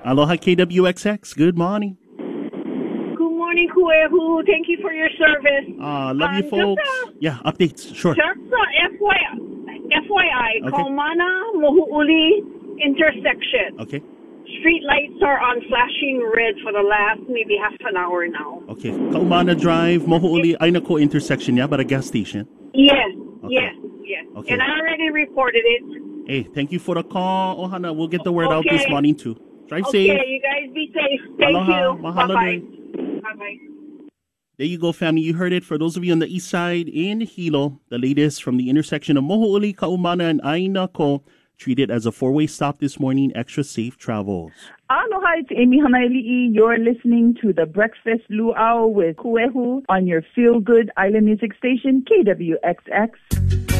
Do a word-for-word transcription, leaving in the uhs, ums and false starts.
Aloha K W X X. Good morning. Good morning, Kuehu. Thank you for your service. Uh, love um, you, folks. Just, uh, yeah, updates. Sure. Just uh, F Y I, F Y I, Okay. Kaumana Mohu'uli intersection. Okay. Street lights are on flashing red for the last maybe half an hour now. Okay. Kaumana Drive, Mohu'uli, Ainako intersection, yeah, but a gas station. Yes, Okay. yes, yes. Okay. And I already reported it. Hey, thank you for the call, Ohana. We'll get the word out Okay. this morning, too. Drive Okay, safe. you guys be safe. Thank Aloha. you. Mahalo Bye-bye. nui. Bye-bye. There you go, family. You heard it. For those of you on the east side in Hilo, the latest from the intersection of Mohu'uli, Kaumana, and Ainako, treated as a four-way stop this morning. Extra safe travels. Aloha, it's Amy Hamaili'i. You're listening to the Breakfast Luau with Kuehu on your feel-good island music station, K W X X.